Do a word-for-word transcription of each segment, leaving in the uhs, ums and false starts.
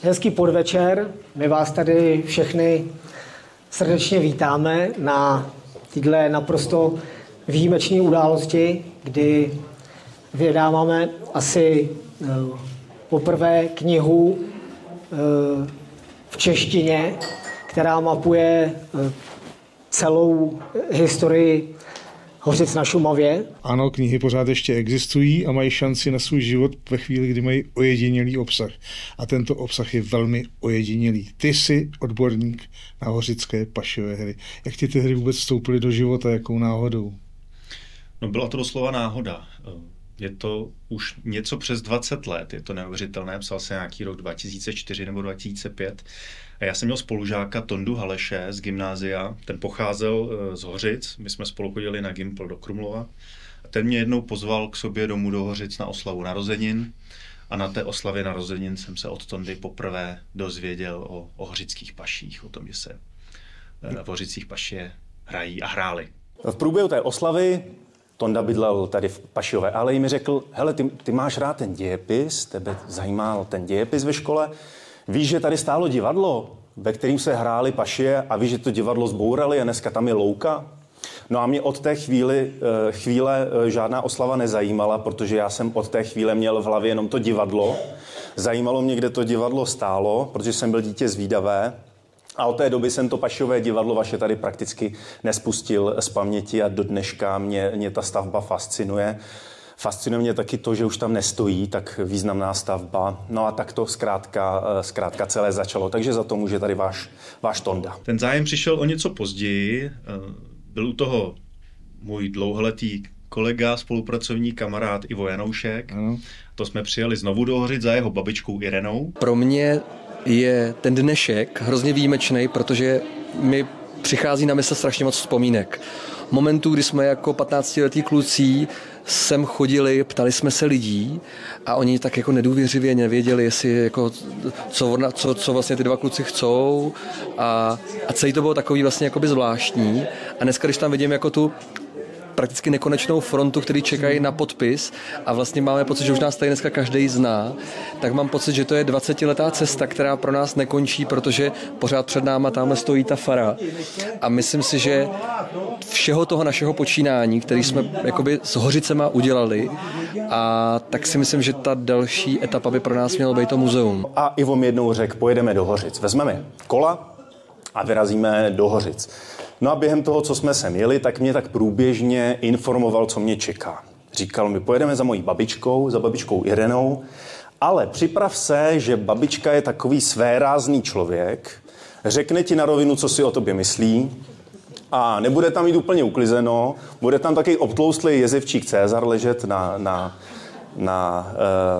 Hezký podvečer, my vás tady všechny srdečně vítáme na téhle naprosto výjimečné události, kdy vydáváme asi uh, poprvé knihu uh, v češtině, která mapuje uh, celou historii Hořic na Šumavě. Ano, knihy pořád ještě existují a mají šanci na svůj život ve chvíli, kdy mají ojedinělý obsah. A tento obsah je velmi ojedinělý. Ty jsi odborník na hořické pašiové hry. Jak ti ty hry vůbec vstoupily do života, jakou náhodou? No, byla to doslova náhoda. Je to už něco přes dvacet let, je to neuvěřitelné, psal se nějaký rok dva tisíce čtyři nebo dva tisíce pět. A já jsem měl spolužáka Tondu Haleše z gymnázia, ten pocházel z Hořic, my jsme spolu chodili na Gimpl do Krumlova. A ten mě jednou pozval k sobě domů do Hořic na oslavu narozenin a na té oslavě narozenin jsem se od Tondy poprvé dozvěděl o, o hořických paších, o tom, že se v hořicích pašie hrají a hráli. V průběhu té oslavy Tonda bydlel tady v Pašiové aleji, mi řekl, hele, ty, ty máš rád ten dějepis, tebe zajímal ten dějepis ve škole, víš, že tady stálo divadlo, ve kterým se hrály pašie a víš, že to divadlo zbourali a dneska tam je louka? No a mě od té chvíli, chvíle žádná oslava nezajímala, protože já jsem od té chvíle měl v hlavě jenom to divadlo. Zajímalo mě, kde to divadlo stálo, protože jsem byl dítě zvídavé. A od té doby jsem to pašiové divadlo vaše tady prakticky nespustil z paměti a do dneška mě, mě ta stavba fascinuje. Fascinuje mě taky to, že už tam nestojí, tak významná stavba. No a tak to zkrátka, zkrátka celé začalo. Takže za to může tady váš, váš Tonda. Ten zájem přišel o něco později. Byl u toho můj dlouholetý kolega, spolupracovník, kamarád Ivo Janoušek. Ano. To jsme přijeli znovu do Hořic za jeho babičkou Irenou. Pro mě je ten dnešek hrozně výjimečný, protože mi přichází na mysl strašně moc vzpomínek. Momentů, kdy jsme jako patnáctiletí kluci sem chodili, ptali jsme se lidí a oni tak jako nedůvěřivě nevěděli, jestli jako, co, co, co vlastně ty dva kluci chcou a, a celý to bylo takový vlastně jakoby zvláštní. A dneska, když tam vidím jako tu prakticky nekonečnou frontu, který čekají na podpis a vlastně máme pocit, že už nás tady dneska každý zná, tak mám pocit, že to je dvacetiletá cesta, která pro nás nekončí, protože pořád před náma tamhle stojí ta fara. A myslím si, že všeho toho našeho počínání, který jsme jakoby s Hořicema udělali, a tak si myslím, že ta další etapa by pro nás mělo být to muzeum. A Ivo mi jednou řekl, pojedeme do Hořic. Vezmeme kola a vyrazíme do Hořic. No a během toho, co jsme sem jeli, tak mě tak průběžně informoval, co mě čeká. Říkal mi, pojedeme za mojí babičkou, za babičkou Irenou, ale připrav se, že babička je takový svérázný člověk, řekne ti na rovinu, co si o tobě myslí a nebude tam mít úplně uklizeno, bude tam taky obtloustlý jezevčík Cezar ležet na, na, na,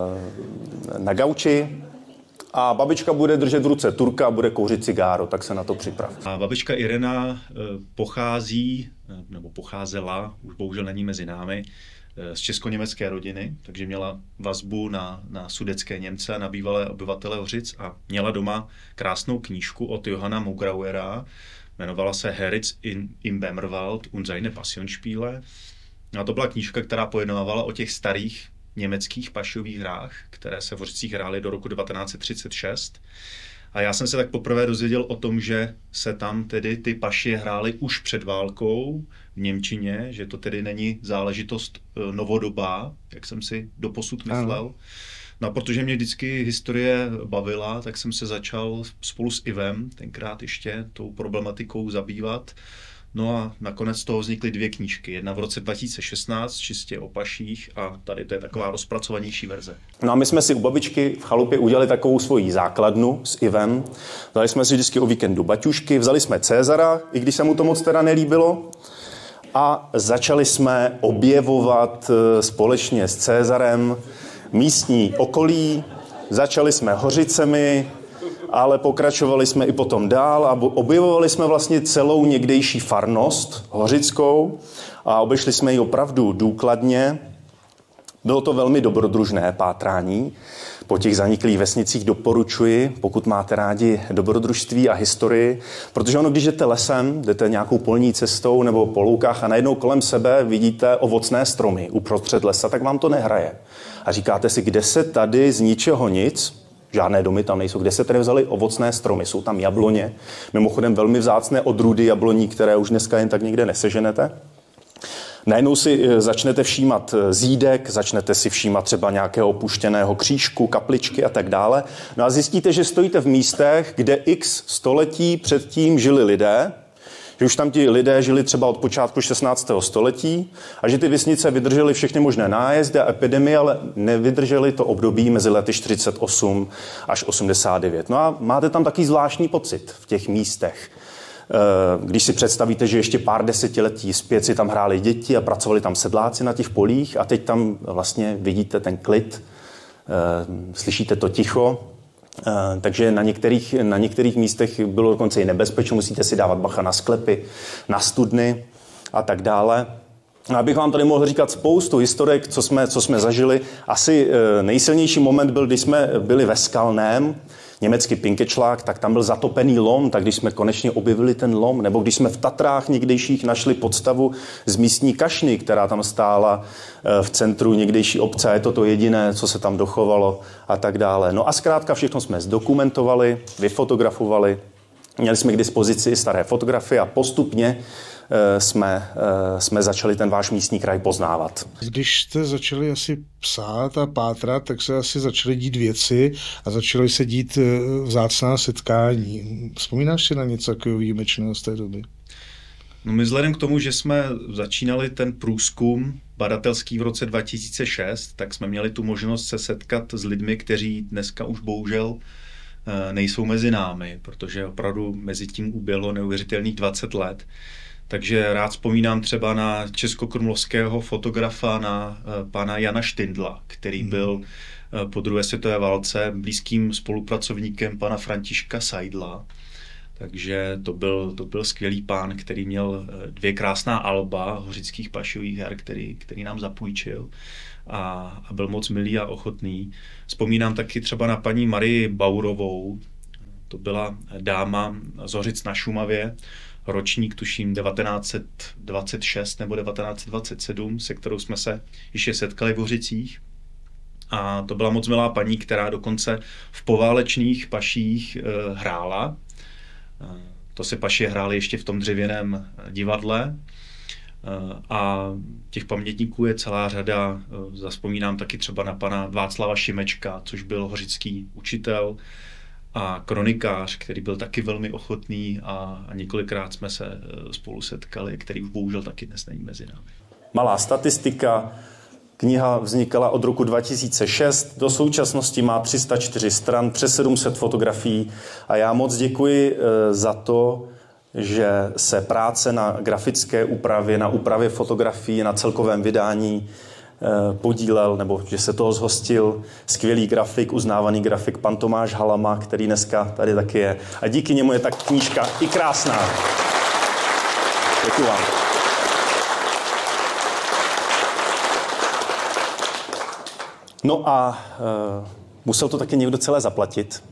na gauči, a babička bude držet v ruce turka a bude kouřit cigáro, tak se na to připrav. A babička Irena pochází, nebo pocházela, už bohužel není mezi námi, z česko-německé rodiny, takže měla vazbu na, na sudetské Němce, na bývalé obyvatele Hořic a měla doma krásnou knížku od Johanna Mugrauera, jmenovala se Heritz in, im Bämmerwald und seine Passionsspiele. A to byla knížka, která pojednávala o těch starých německých pašiových hrách, které se v Hořicích hrály do roku devatenáct set třicet šest. A já jsem se tak poprvé dozvěděl o tom, že se tam tedy ty pašie hrály už před válkou v němčině, že to tedy není záležitost novodobá, jak jsem si doposud myslel. No a protože mě vždycky historie bavila, tak jsem se začal spolu s Ivem, tenkrát ještě tou problematikou zabývat. No a nakonec z toho vznikly dvě knížky. Jedna v roce dva tisíce šestnáct, čistě o paších, a tady to je taková rozpracovanější verze. No a my jsme si u babičky v chalupě udělali takovou svoji základnu s Ivem. Vzali jsme si vždycky o víkendu baťušky, vzali jsme Cezara, i když se mu to moc teda nelíbilo. A začali jsme objevovat společně s Cezarem místní okolí. Začali jsme Hořicemi, ale pokračovali jsme i potom dál a objevovali jsme vlastně celou někdejší farnost hořickou a obešli jsme ji opravdu důkladně. Bylo to velmi dobrodružné pátrání. Po těch zaniklých vesnicích doporučuji, pokud máte rádi dobrodružství a historii, protože ono, když jdete lesem, jdete nějakou polní cestou nebo po loukách a najednou kolem sebe vidíte ovocné stromy uprostřed lesa, tak vám to nehraje. A říkáte si, kde se tady z ničeho nic Žádné domy tam nejsou. Kde se tedy vzaly ovocné stromy? Jsou tam jabloně, mimochodem velmi vzácné odrůdy jabloní, které už dneska jen tak nikde neseženete. Najednou si začnete všímat zídek, začnete si všímat třeba nějakého opuštěného křížku, kapličky a tak dále. No a zjistíte, že stojíte v místech, kde x století předtím žili lidé, že už tam ti lidé žili třeba od počátku šestnáctého století a že ty vesnice vydržely všechny možné nájezdy a epidemie, ale nevydržely to období mezi lety čtyřicet osm až osmdesát devět. No a máte tam takový zvláštní pocit v těch místech. Když si představíte, že ještě pár desetiletí zpět si tam hráli děti a pracovali tam sedláci na těch polích a teď tam vlastně vidíte ten klid, slyšíte to ticho, takže na některých, na některých místech bylo dokonce i nebezpečí, musíte si dávat bacha na sklepy, na studny a tak dále. Abych vám tady mohl říkat spoustu historek, co jsme, co jsme zažili. Asi nejsilnější moment byl, když jsme byli ve Skalném, německý Pinkečlák, tak tam byl zatopený lom, tak když jsme konečně objevili ten lom, nebo když jsme v Tatrách někdejších našli podstavu z místní kašny, která tam stála v centru někdejší obce, a je to to jediné, co se tam dochovalo a tak dále. No a zkrátka všechno jsme zdokumentovali, vyfotografovali, měli jsme k dispozici staré fotografie a postupně jsme, jsme začali ten váš místní kraj poznávat. Když jste začali asi psát a pátrat, tak se asi začaly dít věci a začaly se dít vzácná setkání. Vzpomínáš si na něco takového výjimečného z té doby? No my vzhledem k tomu, že jsme začínali ten průzkum badatelský v roce dva tisíce šest, tak jsme měli tu možnost se setkat s lidmi, kteří dneska už bohužel nejsou mezi námi, protože opravdu mezi tím uběhlo neuvěřitelných dvacet let. Takže rád vzpomínám třeba na českokrumlovského fotografa, na pana Jana Štindla, který byl po druhé světové válce blízkým spolupracovníkem pana Františka Seidla. Takže to byl, to byl skvělý pán, který měl dvě krásná alba hořických pašových her, který, který nám zapůjčil a, a byl moc milý a ochotný. Vzpomínám taky třeba na paní Marii Baurovou, to byla dáma z Hořic na Šumavě, ročník tuším devatenáct set dvacet šest nebo devatenáct set dvacet sedm, se kterou jsme se ještě setkali v Hořicích. A to byla moc milá paní, která dokonce v poválečných paších e, hrála. E, to se paši hrály ještě v tom dřevěném divadle. E, a těch pamětníků je celá řada. E, Zavzpomínám taky třeba na pana Václava Šimečka, což byl hořický učitel a kronikář, který byl taky velmi ochotný a, a několikrát jsme se spolu setkali, který už bohužel taky dnes není mezi námi. Malá statistika. Kniha vznikala od roku dva tisíce šest, do současnosti má tři sta čtyři stran, přes sedm set fotografií a já moc děkuji za to, že se práce na grafické úpravě, na úpravě fotografií, na celkovém vydání podílel, nebo že se toho zhostil skvělý grafik, uznávaný grafik pan Tomáš Halama, který dneska tady taky je. A díky němu je ta knížka i krásná. Děkuji vám. No a e, musel to taky někdo celé zaplatit.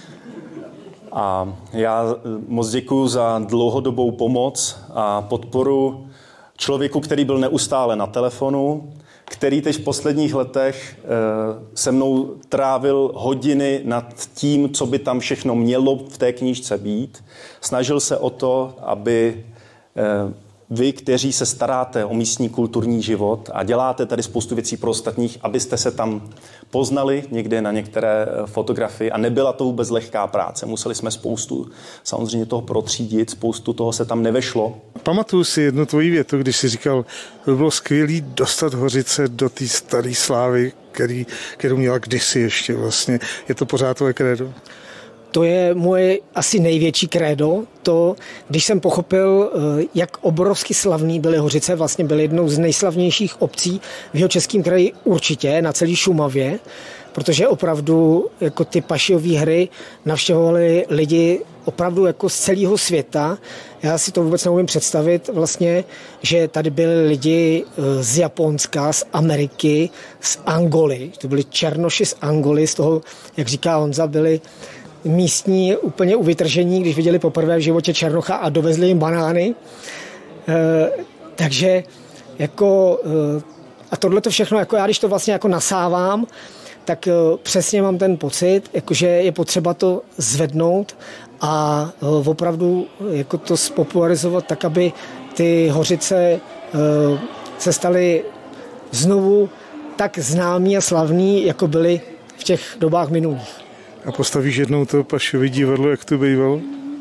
A já moc děkuji za dlouhodobou pomoc a podporu člověku, který byl neustále na telefonu, který teď v posledních letech se mnou trávil hodiny nad tím, co by tam všechno mělo v té knížce být. Snažil se o to, aby vy, kteří se staráte o místní kulturní život a děláte tady spoustu věcí pro ostatních, abyste se tam poznali někde na některé fotografii a nebyla to vůbec lehká práce. Museli jsme spoustu samozřejmě toho protřídit, spoustu toho se tam nevešlo. Pamatuju si jednu tvoji větu, když jsi říkal, že by bylo skvělý dostat Hořice do té staré slávy, který, kterou měla kdysi ještě vlastně. Je to pořád tvoje krédo? To je moje asi největší krédo. To, když jsem pochopil, jak obrovsky slavný byly Hořice, vlastně byly jednou z nejslavnějších obcí v Jihočeském kraji určitě, na celé Šumavě, protože opravdu jako ty pašiové hry navštěvovali lidi opravdu jako z celého světa. Já si to vůbec neumím představit vlastně, že tady byli lidi z Japonska, z Ameriky, z Angoly. To byli černoši z Angoly, z toho, jak říká Honza, byli místní úplně u vytržení, když viděli poprvé v životě černocha a dovezli jim banány. E, takže jako e, a tohle to všechno, jako já když to vlastně jako nasávám, tak přesně mám ten pocit, jakože je potřeba to zvednout a opravdu jako to spopularizovat tak, aby ty Hořice se staly znovu tak známý a slavný, jako byly v těch dobách minulých. A postavíš jednou to Pašovy divadlo, jak to bývalo?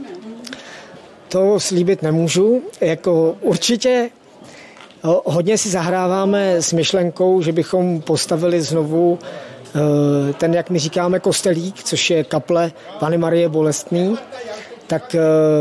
To slíbit nemůžu. Jako určitě hodně si zahráváme s myšlenkou, že bychom postavili znovu ten, jak my říkáme, kostelík, což je kaple Panny Marie Bolestný. Tak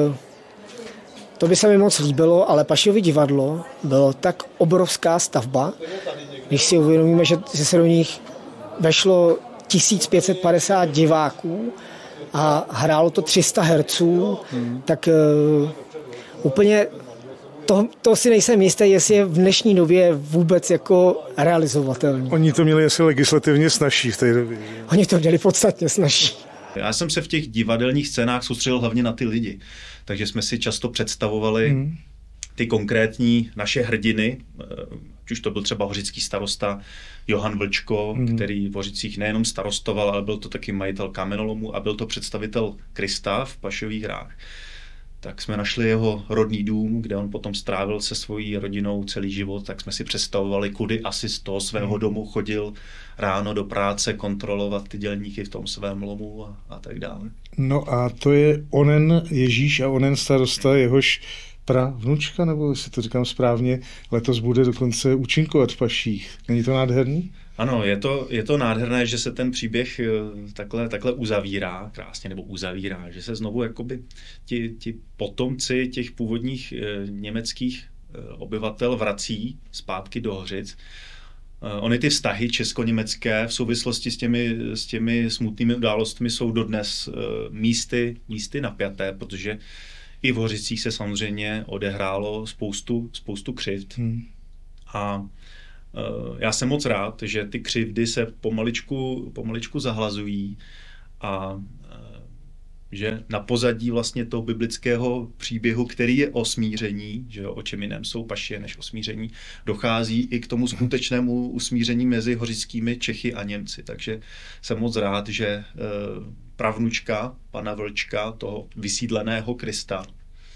to by se mi moc líbilo, ale Pašiovi divadlo bylo tak obrovská stavba, když si uvědomíme, že se do nich vešlo tisíc pět set padesát diváků a hrálo to tři sta herců, hmm. tak uh, úplně to, to si nejsem jistý, jestli je v dnešní době vůbec jako realizovatelný. Oni to měli asi legislativně snazší v té době. Oni to měli podstatně snazší. Já jsem se v těch divadelních scénách soustředil hlavně na ty lidi, takže jsme si často představovali hmm. ty konkrétní naše hrdiny, ať už to byl třeba hořický starosta Johan Vlčko, hmm. který v Hořicích nejenom starostoval, ale byl to taky majitel kamenolomu a byl to představitel Krista v Pašových hrách. Tak jsme našli jeho rodný dům, kde on potom strávil se svojí rodinou celý život, tak jsme si představovali, kudy asi z toho svého hmm. domu chodil ráno do práce kontrolovat ty dělníky v tom svém lomu a, a tak dále. No a to je onen Ježíš a onen starosta, jehož pravnučka, nebo jestli to říkám správně, letos bude dokonce účinkovat v Paších. Není to nádherný? Ano, je to, je to nádherné, že se ten příběh takhle, takhle uzavírá, krásně, nebo uzavírá, že se znovu jakoby ti, ti potomci těch původních e, německých e, obyvatel vrací zpátky do Hořic. E, ony ty vztahy česko-německé v souvislosti s těmi, s těmi smutnými událostmi jsou dodnes e, místy, místy napjaté, protože i v Hořicích se samozřejmě odehrálo spoustu, spoustu křivd. Hmm. A uh, já jsem moc rád, že ty křivdy se pomaličku, pomaličku zahlazují a uh, že na pozadí vlastně toho biblického příběhu, který je o smíření, že jo, o čem jiném jsou Pašie než o smíření, dochází i k tomu skutečnému usmíření mezi hořickými Čechy a Němci. Takže jsem moc rád, že uh, pravnučka pana Vlčka, toho vysídleného Krista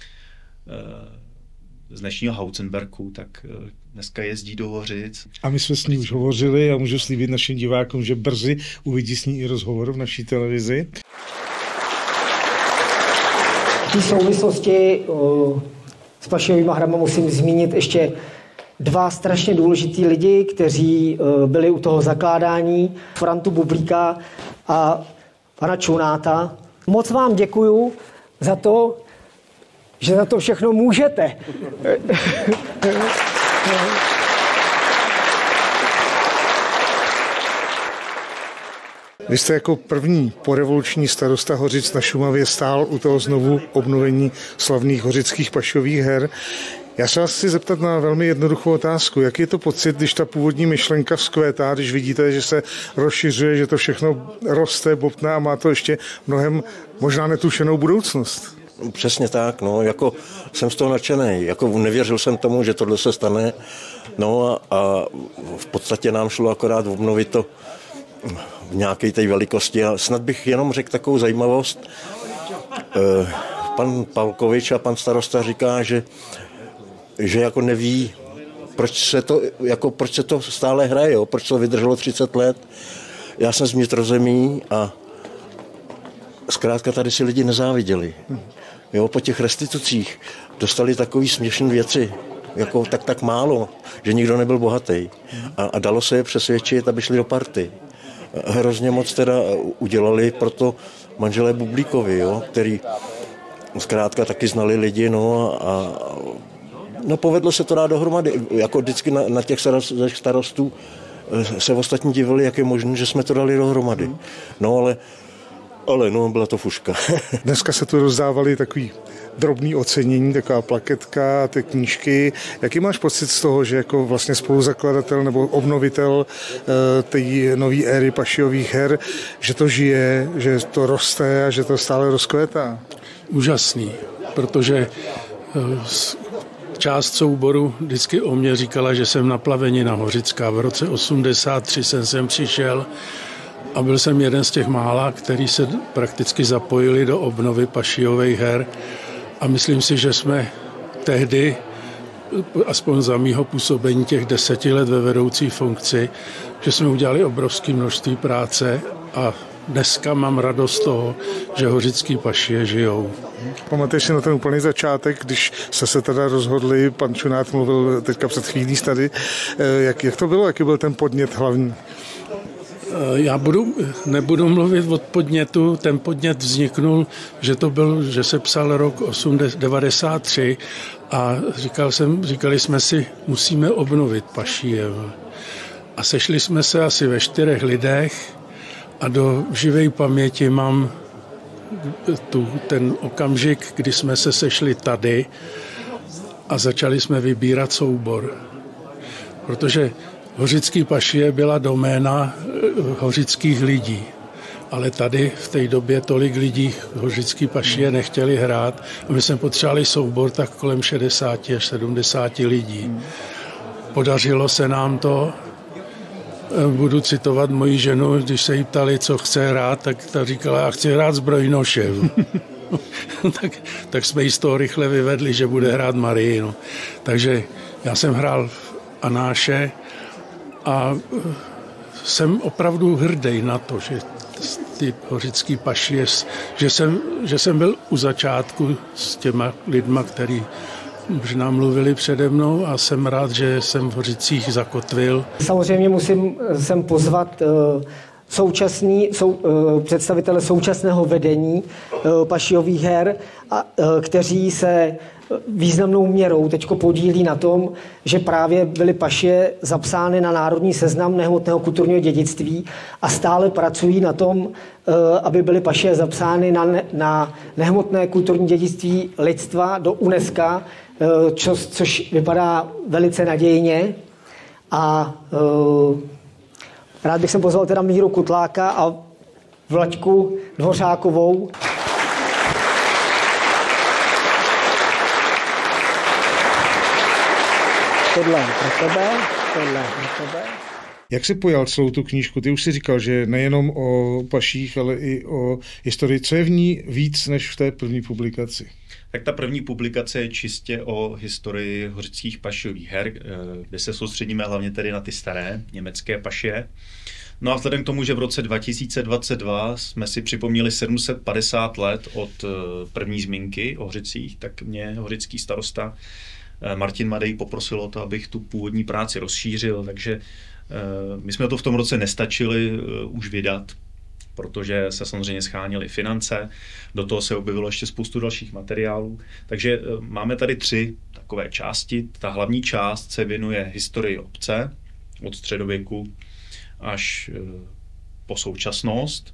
z dnešního Hauzenberku, tak dneska jezdí do Hořic. A my jsme s ní už hovořili a můžu slíbit našim divákům, že brzy uvidí s ní i rozhovor v naší televizi. V té souvislosti s Pašiovýma hrama musím zmínit ještě dva strašně důležitý lidi, kteří byli u toho zakládání, Frantu Bublíka a pana Čunáta. Moc vám děkuju za to, že za to všechno můžete. Vy jste jako první porevoluční starosta Hořic na Šumavě stál u toho znovu obnovení slavných hořických Pašových her. Já se vás chci zeptat na velmi jednoduchou otázku. Jaký je to pocit, když ta původní myšlenka vzkvétá, když vidíte, že se rozšiřuje, že to všechno roste, bobtná a má to ještě mnohem možná netušenou budoucnost? Přesně tak, no, jako jsem z toho nadšený, jako nevěřil jsem tomu, že tohle se stane, no a, a v podstatě nám šlo akorát obnovit to v nějaké té velikosti a snad bych jenom řekl takovou zajímavost. E, pan Pavkovič a pan starosta říká, že, že jako neví, proč se to, jako proč se to stále hraje, jo? Proč to vydrželo třicet let. Já jsem z vnitrozemí a zkrátka tady si lidi nezáviděli. Jo, po těch restitucích dostali takový směšný věci, jako tak tak málo, že nikdo nebyl bohatý. A, a dalo se je přesvědčit, aby šli do party. Hrozně moc teda udělali proto manželé Bublíkovi, jo, který zkrátka taky znali lidi, no a no, povedlo se to dát dohromady. Jako vždycky na, na těch starostů se ostatní divili, jak je možné, že jsme to dali dohromady. No ale Ale no, byla to fuška. Dneska se tu rozdávaly takový drobný ocenění, taková plaketka, ty knížky. Jaký máš pocit z toho, že jako vlastně spoluzakladatel nebo obnovitel e, té nové éry Pašiových her, že to žije, že to roste a že to stále rozkvétá? Úžasný, protože e, část souboru vždycky o mě říkala, že jsem na Plavenina Hořická. V roce osmdesát tři jsem sem přišel a byl jsem jeden z těch mála, který se prakticky zapojili do obnovy Pašijových her a myslím si, že jsme tehdy, aspoň za mýho působení těch deseti let ve vedoucí funkci, že jsme udělali obrovské množství práce a dneska mám radost z toho, že hořický pašije žijou. Pamatuješ si na ten úplný začátek, když se se teda rozhodli, pan Čunát mluvil teďka před chvílí tady, jak, jak to bylo, jaký byl ten podnět hlavní? Já budu, nebudu mluvit od podnětu, ten podnět vzniknul, že to byl, že se psal rok devadesát tři a říkal jsem, říkali jsme si, musíme obnovit Pašijev. A sešli jsme se asi ve čtyřech lidech a do živé paměti mám tu, ten okamžik, kdy jsme se sešli tady a začali jsme vybírat soubor. Protože Hořický Pašije byla doména hořických lidí, ale tady v té době tolik lidí Hořický Pašije nechtěli hrát a my jsme potřebovali soubor tak kolem šedesát až sedmdesát lidí. Podařilo se nám to. Budu citovat moji ženu, když se jí ptali, co chce hrát, tak ta říkala, já chci hrát zbrojnošem. tak, tak jsme jí z toho rychle vyvedli, že bude hrát Marii. No. Takže já jsem hrál Anáše a jsem opravdu hrdý na to, že ty hořický Pašije, že jsem, že jsem byl u začátku s těma lidma, který možná mluvili přede mnou a jsem rád, že jsem v Hořicích zakotvil. Samozřejmě musím sem pozvat uh, současný, sou, uh, představitele současného vedení uh, Pašijových her, a, uh, kteří se významnou měrou teďko podílí na tom, že právě byly Pašije zapsány na národní seznam nehmotného kulturního dědictví a stále pracují na tom, aby byly Pašije zapsány na, ne, na nehmotné kulturní dědictví lidstva do UNESCO, čo, což vypadá velice nadějně. A uh, rád bych sem pozval teda Míru Kutláka a Vlaďku Dvořákovou. Tohle pro tebe, tohle pro tebe. Jak jsi pojal celou tu knížku? Ty už si říkal, že nejenom o paších, ale i o historii. Co je v ní víc než v té první publikaci? Tak ta první publikace je čistě o historii hořických pašijových her, kde se soustředíme hlavně tedy na ty staré německé pašije. No a vzhledem k tomu, že v roce dva tisíce dvacet dva jsme si připomněli sedm set padesát let od první zmínky o Hořicích, tak mě hořický starosta Martin Madej poprosil o to, abych tu původní práci rozšířil, takže my jsme to v tom roce nestačili už vydat, protože se samozřejmě scháněly finance, do toho se objevilo ještě spoustu dalších materiálů. Takže máme tady tři takové části. Ta hlavní část se věnuje historii obce od středověku až po současnost.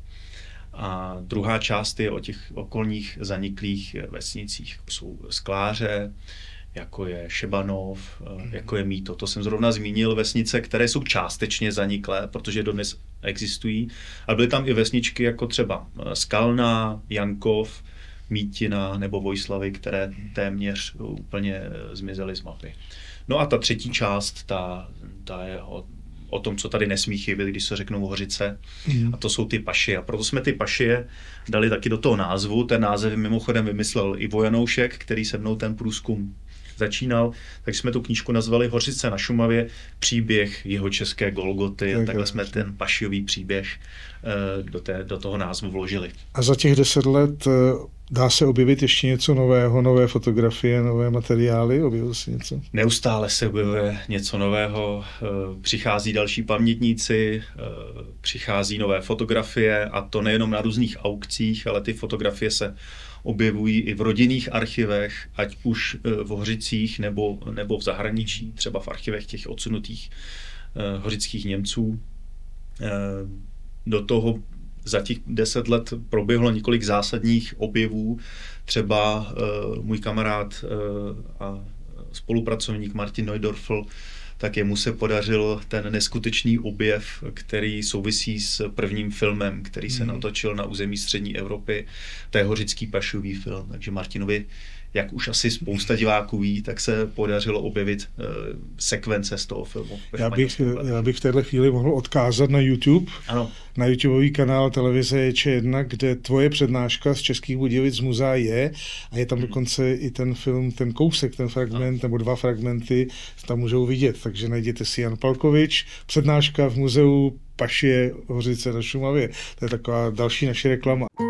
A druhá část je o těch okolních zaniklých vesnicích, jako jsou Skláře, jako je Šebanov, jako je Mýto. To jsem zrovna zmínil, vesnice, které jsou částečně zaniklé, protože dodnes existují, ale byly tam i vesničky jako třeba Skalná, Jankov, Mítina nebo Vojslavy, které téměř úplně zmizely z mapy. No a ta třetí část, ta, ta je o, o tom, co tady nesmí chybět, když se řeknou Hořice, mm. a to jsou ty pašije. A proto jsme ty pašije dali taky do toho názvu. Ten název mimochodem vymyslel Ivo Janoušek, který se mnou ten průzkum začínal, takže jsme tu knížku nazvali Hořice na Šumavě, příběh jihočeské Golgoty. Tak takhle jsme ten pašijový příběh do, té, do toho názvu vložili. A za těch deset let dá se objevit ještě něco nového, nové fotografie, nové materiály? Objevilo se něco? Neustále se objevuje něco nového, přichází další pamětníci, přichází nové fotografie a to nejenom na různých aukcích, ale ty fotografie se objevují i v rodinných archivech, ať už v Hořicích nebo, nebo v zahraničí, třeba v archivech těch odsunutých uh, hořických Němců. Uh, do toho za těch deset let proběhlo několik zásadních objevů. Třeba uh, můj kamarád uh, a spolupracovník Martin Neudorfl, tak jemu se podařil ten neskutečný objev, který souvisí s prvním filmem, který se natočil na území střední Evropy. To je hořický pašijový film. Takže Martinovi jak už asi spousta diváků ví, tak se podařilo objevit uh, sekvence z toho filmu. Já bych, já bych v této chvíli mohl odkázat na YouTube, ano. na YouTubeový kanál televize J Č jedna, kde tvoje přednáška z Českých Budějovic muzea je a je tam hmm. dokonce i ten film, ten kousek, ten fragment, ano. nebo dva fragmenty tam můžou vidět, takže najděte si Jan Palkovič, přednáška v muzeu Pašie Hořice na Šumavě. To je taková další naše reklama.